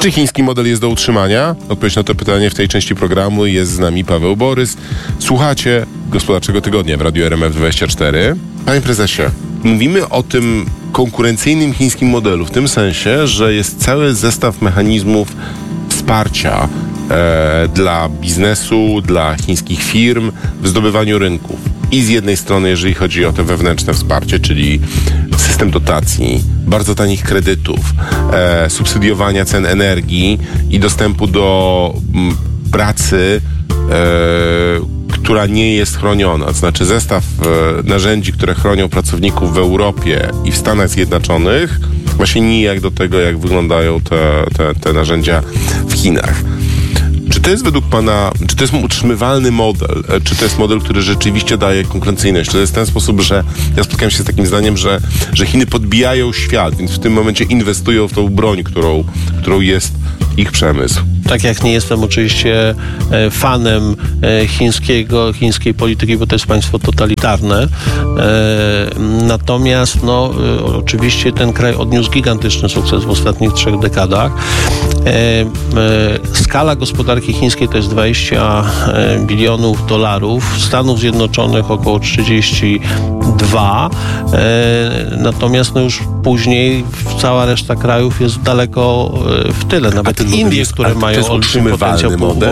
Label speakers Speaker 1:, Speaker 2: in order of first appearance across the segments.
Speaker 1: Czy chiński model jest do utrzymania? Odpowiedź na to pytanie w tej części programu. Jest z nami Paweł Borys. Słuchacie Gospodarczego Tygodnia w Radiu RMF24. Panie prezesie, mówimy o tym konkurencyjnym chińskim modelu w tym sensie, że jest cały zestaw mechanizmów wsparcia dla biznesu, dla chińskich firm w zdobywaniu rynków. I z jednej strony, jeżeli chodzi o te wewnętrzne wsparcie, czyli system dotacji, bardzo tanich kredytów, subsydiowania cen energii i dostępu do pracy, która nie jest chroniona. To znaczy zestaw narzędzi, które chronią pracowników w Europie i w Stanach Zjednoczonych, właśnie nijak do tego, jak wyglądają te narzędzia w Chinach. Czy to jest według pana, czy to jest utrzymywalny model? Czy to jest model, który rzeczywiście daje konkurencyjność? Czy to jest w ten sposób, że ja spotkałem się z takim zdaniem, że Chiny podbijają świat, więc w tym momencie inwestują w tą broń, którą jest ich przemysł?
Speaker 2: Tak jak nie jestem oczywiście fanem chińskiej polityki, bo to jest państwo totalitarne. Natomiast oczywiście ten kraj odniósł gigantyczny sukces w ostatnich 3 dekadach. Skala gospodarki chińskiej to jest $20 bilionów, Stanów Zjednoczonych około 32. Natomiast już później cała reszta krajów jest daleko w tyle. Nawet Indie, które mają olbrzymi potencjał.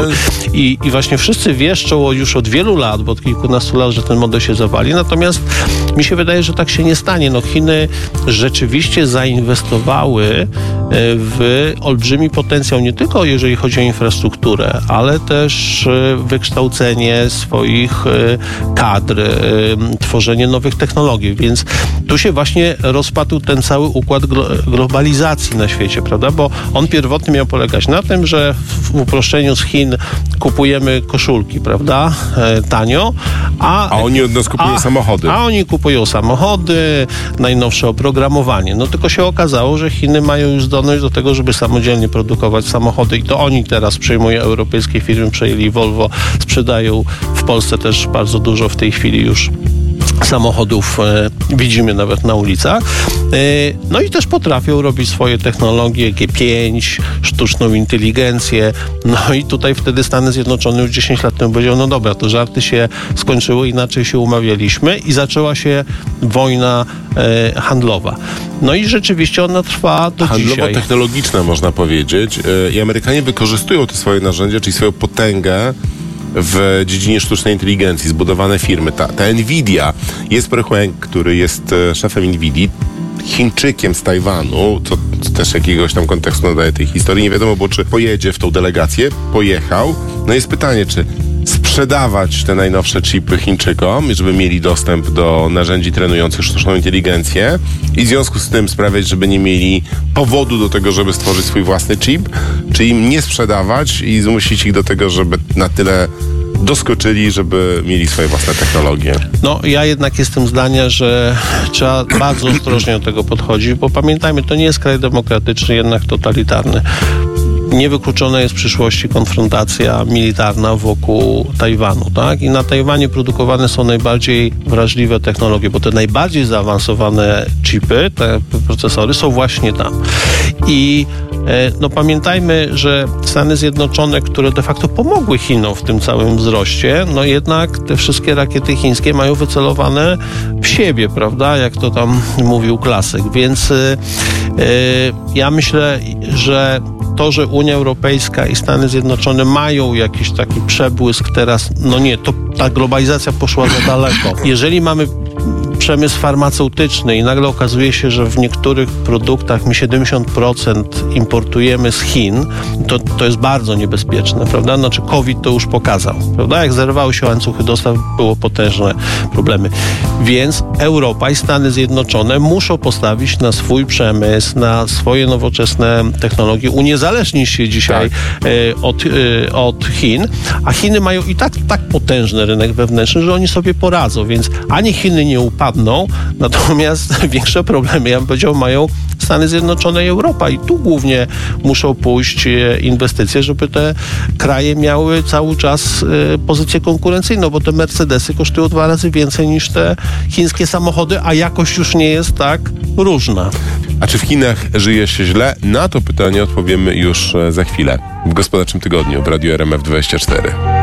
Speaker 2: I właśnie wszyscy wieszczą już od wielu lat, bo od kilkunastu lat, że ten model się zawali. Natomiast mi się wydaje, że tak się nie stanie. Chiny rzeczywiście zainwestowały w olbrzymi potencjał, nie tylko jeżeli chodzi o infrastrukturę, ale też wykształcenie swoich kadr, tworzenie nowych technologii. Więc tu się właśnie rozpadł ten cały układ globalizacji na świecie, prawda? Bo on pierwotnie miał polegać na tym, że w uproszczeniu z Chin kupujemy koszulki, prawda? Tanio. A
Speaker 1: oni od nas kupują samochody.
Speaker 2: A oni kupują samochody, najnowsze oprogramowanie. Tylko się okazało, że Chiny mają już zdolność do tego, żeby samodzielnie produkować samochody i to oni teraz przejmują europejskie firmy, przejęli Volvo, sprzedają w Polsce też bardzo dużo w tej chwili już samochodów widzimy nawet na ulicach. I też potrafią robić swoje technologie G5, sztuczną inteligencję. I tutaj wtedy Stany Zjednoczone już 10 lat temu powiedział, dobra, to żarty się skończyły, inaczej się umawialiśmy i zaczęła się wojna handlowa. I rzeczywiście ona trwa do dzisiaj.
Speaker 1: Handlowo-technologiczna można powiedzieć. I Amerykanie wykorzystują te swoje narzędzia, czyli swoją potęgę w dziedzinie sztucznej inteligencji, zbudowane firmy. Ta Nvidia, jest Huang, który jest szefem Nvidii, Chińczykiem z Tajwanu, to też jakiegoś tam kontekstu nadaje tej historii. Nie wiadomo było, czy pojedzie w tą delegację. Pojechał. Jest pytanie, czy sprzedawać te najnowsze chipy Chińczykom, żeby mieli dostęp do narzędzi trenujących sztuczną inteligencję i w związku z tym sprawiać, żeby nie mieli powodu do tego, żeby stworzyć swój własny chip, czy im nie sprzedawać i zmusić ich do tego, żeby na tyle doskoczyli, żeby mieli swoje własne technologie.
Speaker 2: Ja jednak jestem zdania, że trzeba bardzo ostrożnie do tego podchodzić, bo pamiętajmy, to nie jest kraj demokratyczny, jednak totalitarny. Niewykluczona jest w przyszłości konfrontacja militarna wokół Tajwanu, tak? I na Tajwanie produkowane są najbardziej wrażliwe technologie, bo te najbardziej zaawansowane chipy, te procesory są właśnie tam. I pamiętajmy, że Stany Zjednoczone, które de facto pomogły Chinom w tym całym wzroście, jednak te wszystkie rakiety chińskie mają wycelowane w siebie, prawda? Jak to tam mówił klasyk. Więc ja myślę, że to, że Unia Europejska i Stany Zjednoczone mają jakiś taki przebłysk teraz, to ta globalizacja poszła za daleko. Jeżeli mamy przemysł farmaceutyczny i nagle okazuje się, że w niektórych produktach my 70% importujemy z Chin, to jest bardzo niebezpieczne, prawda? COVID to już pokazał, prawda? Jak zerwały się łańcuchy dostaw, było potężne problemy. Więc Europa i Stany Zjednoczone muszą postawić na swój przemysł, na swoje nowoczesne technologie, uniezależnić się dzisiaj od Chin, a Chiny mają i tak potężny rynek wewnętrzny, że oni sobie poradzą, więc ani Chiny nie upadną, natomiast większe problemy, ja bym powiedział, mają Stany Zjednoczone i Europa. I tu głównie muszą pójść inwestycje, żeby te kraje miały cały czas pozycję konkurencyjną, bo te Mercedesy kosztują 2 razy więcej niż te chińskie samochody, a jakość już nie jest tak różna.
Speaker 1: A czy w Chinach żyje się źle? Na to pytanie odpowiemy już za chwilę w Gospodarczym Tygodniu w Radiu RMF 24.